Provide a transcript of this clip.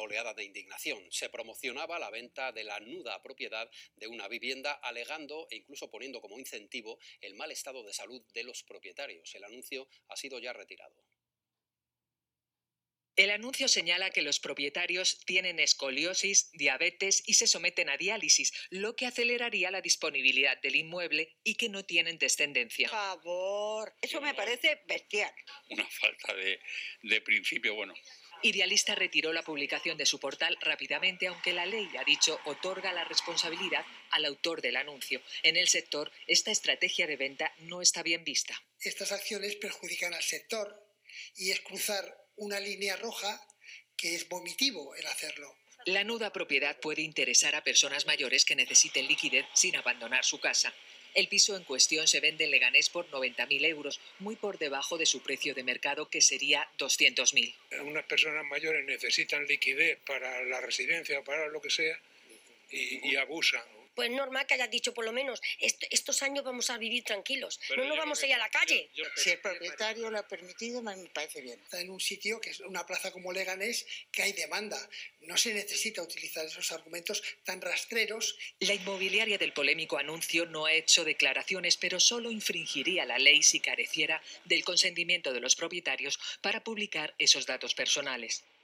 oleada de indignación. Se promocionaba la venta de la nuda propiedad de una vivienda, alegando e incluso poniendo como incentivo el mal estado de salud de los propietarios. El anuncio ha sido ya retirado. El anuncio señala que los propietarios tienen escoliosis, diabetes y se someten a diálisis, lo que aceleraría la disponibilidad del inmueble y que no tienen descendencia. Por favor, eso me parece bestial. Una falta de principio, bueno. Idealista retiró la publicación de su portal rápidamente, aunque la ley, ha dicho, otorga la responsabilidad al autor del anuncio. En el sector, esta estrategia de venta no está bien vista. Estas acciones perjudican al sector y es cruzar una línea roja que es vomitivo el hacerlo. La nuda propiedad puede interesar a personas mayores que necesiten liquidez sin abandonar su casa. El piso en cuestión se vende en Leganés por 90.000 euros, muy por debajo de su precio de mercado, que sería 200.000. Unas personas mayores necesitan liquidez para la residencia o para lo que sea y abusan. Pues normal que hayas dicho, por lo menos, estos años vamos a vivir tranquilos. No nos vamos a ir a la calle. Si el propietario lo ha permitido, me parece bien. Está en un sitio que es una plaza como Leganés, que hay demanda. No se necesita utilizar esos argumentos tan rastreros. La inmobiliaria del polémico anuncio no ha hecho declaraciones, pero solo infringiría la ley si careciera del consentimiento de los propietarios para publicar esos datos personales.